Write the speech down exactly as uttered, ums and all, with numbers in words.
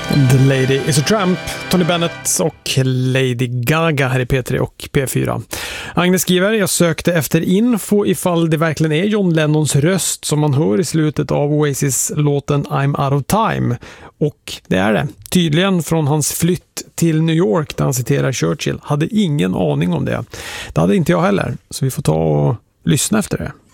The Lady is a Tramp, Tony Bennett och Lady Gaga här i P tre och P fyra. Agnes skriver, jag sökte efter info ifall det verkligen är John Lennons röst som man hör i slutet av Oasis-låten I'm Out of Time. Och det är det. Tydligen från hans flytt till New York där han citerar Churchill. Hade ingen aning om det. Det hade inte jag heller. Så vi får ta och lyssna efter det.